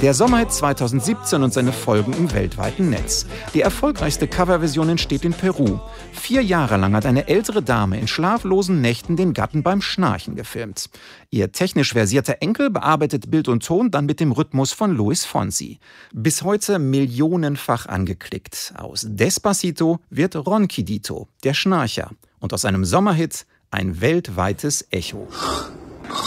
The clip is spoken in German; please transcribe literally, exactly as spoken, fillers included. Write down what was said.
Der Sommerhit zweitausendsiebzehn und seine Folgen im weltweiten Netz. Die erfolgreichste Coverversion entsteht in Peru. Vier Jahre lang hat eine ältere Dame in schlaflosen Nächten den Gatten beim Schnarchen gefilmt. Ihr technisch versierter Enkel bearbeitet Bild und Ton dann mit dem Rhythmus von Luis Fonsi. Bis heute millionenfach angeklickt. Aus Despacito wird Ronquidito, der Schnarcher. Und aus einem Sommerhit ein weltweites Echo.